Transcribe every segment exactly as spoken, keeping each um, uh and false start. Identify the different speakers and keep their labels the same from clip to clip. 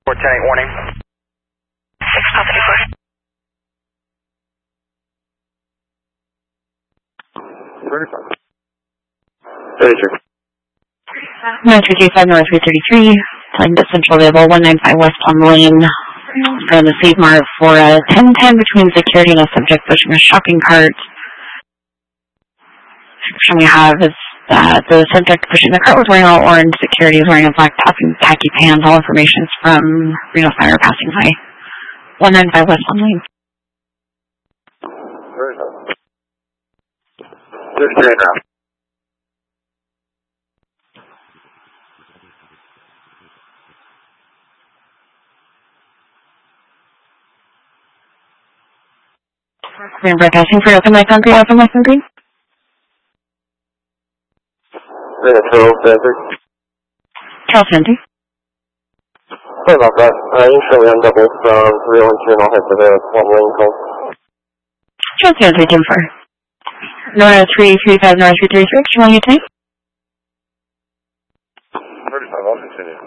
Speaker 1: four ten eight warning.
Speaker 2: six Papa four.
Speaker 1: thirty-five.
Speaker 3: thirty-three.
Speaker 4: nine three two five North three thirty-three, flying to Central available one nine five West Palm Lane. From the Save Mart for a ten ten between security and a subject pushing a shopping cart. The description we have is that the subject pushing the cart was wearing all orange, security is wearing a black top and khaki pants. All information is from Reno Fire passing by one nine five West Palm Lane.
Speaker 3: thirty-three now.
Speaker 4: We're broadcasting for Open Mic on Green, Open Mic on Green.
Speaker 3: Yeah, Charles Sanders.
Speaker 4: Charles Sanders.
Speaker 3: Sorry about that. Uh, you show me on double from three oh one two and I'll head to the Palm Lane call.
Speaker 4: Charles Sanders, Jim four. Nora three three five, Nora three thirty-three, can you want your time?
Speaker 1: thirty-five, I'll continue.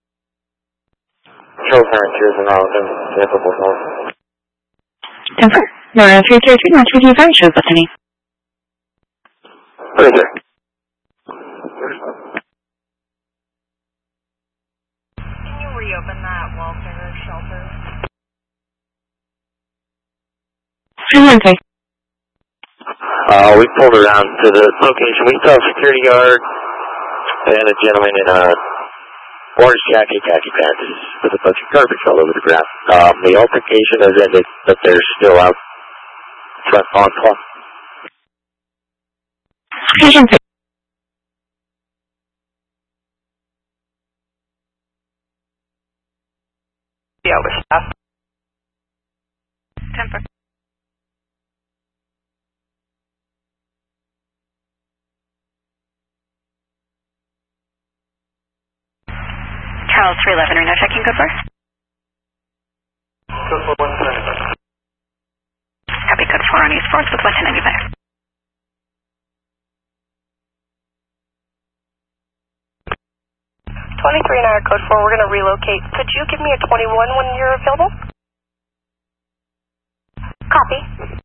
Speaker 3: Charles Sanders, cheers and I'll then cancel both calls.
Speaker 4: Jim four. Nora three thirty-three, Nora three thirty-five, shows listening.
Speaker 3: thirty-three.
Speaker 2: Can you reopen that welfare shelter?
Speaker 4: Okay.
Speaker 3: Uh, we pulled around to the location. We saw a security guard and a gentleman in a orange jacket, khaki pants with a bunch of garbage all over the ground. Um, the altercation has ended, but they're still out front on clock.
Speaker 2: Yeah, with staff. Temper. Charles three eleven, Reno checking code four.
Speaker 1: Code four one ten ninety-five.
Speaker 2: Copy code four on East fourth with one ten ninety-five. twenty-three and our code four, we're going to relocate. Could you give me a twenty-one when you're available? Copy.